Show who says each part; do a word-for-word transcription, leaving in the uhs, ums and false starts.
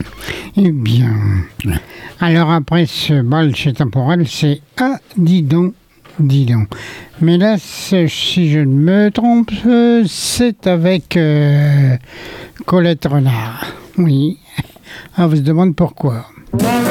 Speaker 1: Eh bien, alors après ce bal chez Temporel, c'est Ah, dis donc, dis donc. Mais là, c'est- si je ne me trompe, euh, c'est avec euh, Colette Renard. Oui. On se demande pourquoi.